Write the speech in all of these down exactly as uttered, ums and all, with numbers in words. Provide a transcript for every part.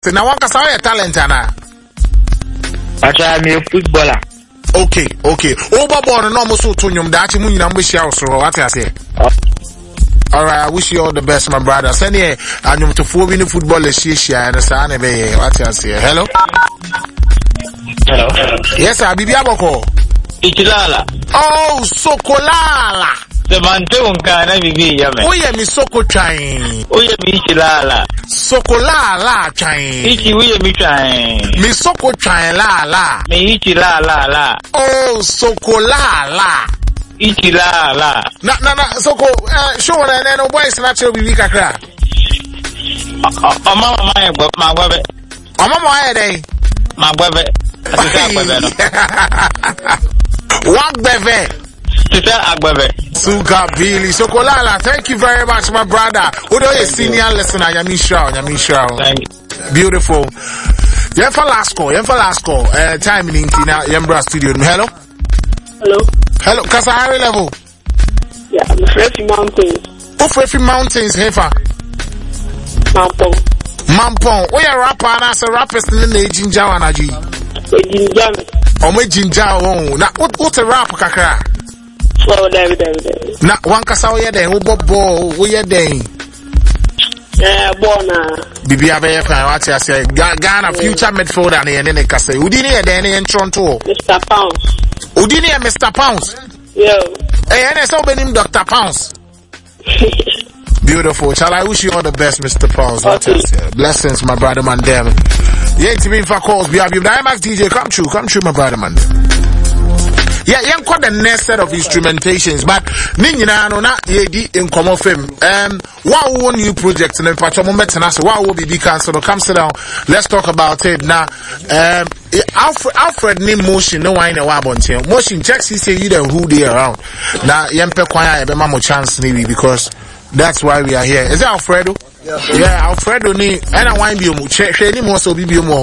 fantastic. Now one kasa your talent ana. Acha me footballer. Okay, okay. Over born no mo so to nyum da achi mu nyina mo hia so what I say. All right, I wish you all the best, my brother. Send here, and you to four win football is share and say what I say. Hello. Hello. Yes, I be Biaboko. Ichilala. Oh, Sokolala. The Manton can I be yame. Oh, yeah, Miss Soko Chain. Oh, yeah, Ichilala. Sokolala Chain. Ichi, we are me trying. Miss Soko Chain la la. Me Ichilala la. Oh, Sokolala. Ichilala. Na na na Soko show na na no boys na chiro bibi kakra. O mama my my gwebe. O mama aye dey. My gwebe. Atisa gwebe no. Wag beve. Atisa agbebe. Suka Billy Sokolala, thank you very much, my brother. Who do you senior listener? Yamisha, Yamisha. Thank you. Beautiful. Yemfa last call, Yemfa last call. Uh, time in Intina, Yembra studio. Hello. Hello. Hello, Kasahari level. Yeah, I'm Fresh Mountains. Oh, Fresh Mountains, Hefa. Mampong. Mampong. Oh, you're rapper, and as a rapper, in the Jinja Wanaji. Jinja. Oh, my Jinja. Oh, now, what, what's a rap, Kakra? Oh, there, there, there. Now, one Kasawa, there, who bob, who you're there. Yeah, bona. Bibi Abe, what I say, Ghana future midfielder, and then Kasa. Udini, and then in Toronto. Mister Pounds. Udini and Mister Pounds. Yo. Hey, and I saw him Doctor Pounds. Beautiful. Shall I wish you all the best, Mister Pounds? Okay. Blessings, my brother man. Devin. Yeah, to me for calls. Be happy. Dimax D J, come true, come true, my brother man. Yeah, yeah, quite the next set of instrumentations, but Nina no na yedi in common fame. Um, what one new project and then Patrol Metanasa, what will be cancelled? Come sit down. Let's talk about it now. Um, Alfred, Alfred name motion, no wine a wabon motion checks. He say you the who they around. Now, Yempe Kwaya, a mamo chance maybe because that's why we are here. Is it Alfredo? Yeah, yeah Alfredo ni, and I wine be mu check, any more so be more.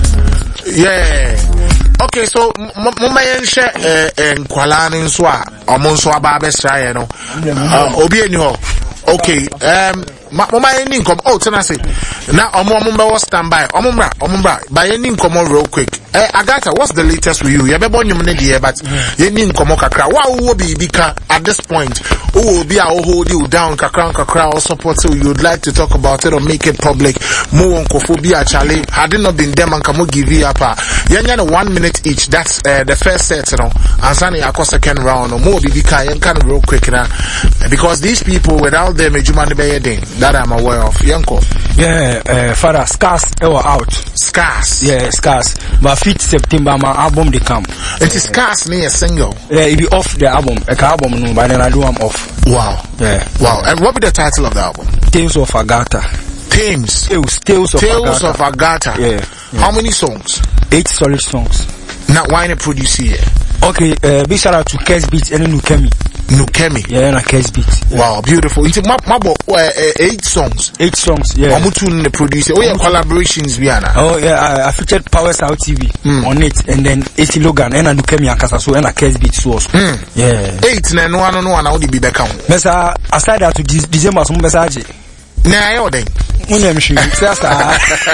Yeah. Okay, so mama yenhye eh nkwalane nso a omo nso aba abesra ye no obi eni ho. Okay, um mama yeni nkom oh tena say na omo omo be standby omo mra omo mra ba yeni nkom real quick. Eh Agatha, what's the latest with you? You be bonyum ne dey but yeni nkom kakra wa wo bi bika at this point who will be a hold you down kakra kakra or support so you would like to talk about it or make it public. Mo onkophobia chale had it not been them and kamo give you up yenya one minute each. That's uh, the first set, you know. And Sunny I second round or more bibika yen kind of real quick now because these people without them a jumani be that I'm aware of. Yanko. Yeah, uh, Father Scars ever out. Scars. Yeah, Scars. But fifth September my album they come. It is Scars near single. Yeah, it be off the album. A album no, but then I do I'm off. Wow. Yeah. Wow. And what be the title of the album? Tales of Agatha. Tales. Tales. Tales of Tales Agatha. of Agatha. Yeah, yeah. How many songs? Eight solid songs. Now why not produce here? Okay, uh, big shout out to Kes Beat and Nukemi. Nukemi. Yeah, na Kes Beat. Yeah. Wow, beautiful. It's my uh, uh, eight songs. Eight songs, yeah. I'm tune the producer. Oh yeah, collaborations Viana. Oh yeah, I, I featured Power South T V mm. on it, and then A C Logan and Nukemi and Kasaso and a Kes Beat source. Mm. Yeah. Eight na no one no one how be back count. Mesa aside that to December some message. Nah, yo then. Unyam shu. Sasa.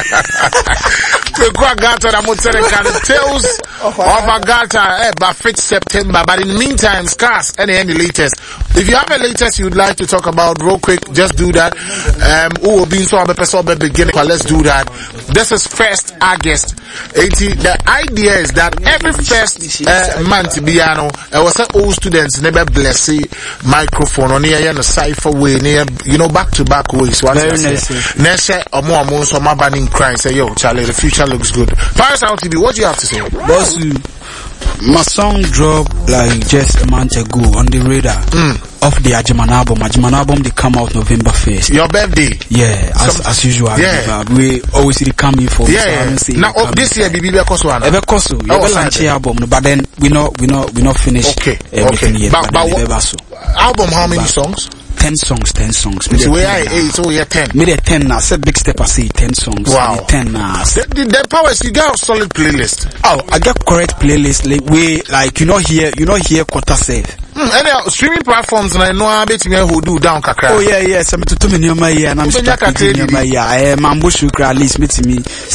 The Agatha, I'm telling you, Tales of Agatha, eh, by fifth September. But in the meantime, Scars, any any latest. If you have a latest you'd like to talk about, real quick, just do that. Um, who will be so a person beginning? Let's do that. This is first August. eighty The idea is that every first uh, month, piano, I was all students never bless microphone on here in a cipher way, near you know back to back ways. So very nice. Next, or more, more, so my banning crying. Say, yo, Charlie, the future looks good. Paris Out T V, what do you have to say? Boss, my song dropped like just a month ago on the radar mm. of the Ajiman album. Ajiman album they come out November first. Your birthday? Yeah, as, Some, as usual. Yeah. We always see the coming for. Yeah. So now of this year, Bibi Bekoso. Bekoso. You have launch album, but then we not we not we not finished. Okay. Everything okay. Yet, but, but, but what, album? How many but, songs? Ten songs, ten songs. It's where I eight, so we are ten. Me the ten now. Said big step. I say ten songs. Wow. Ten now. The, the, the powers you got a solid playlist. Oh, I got correct playlist. Like we like you know here, you know here quarter safe. Hmm. Any streaming platforms and I know I bet me who do down kakra. Oh yeah, yeah. Some to to me near my year and I'm stuck in near my year. I am ambushu kra list me to me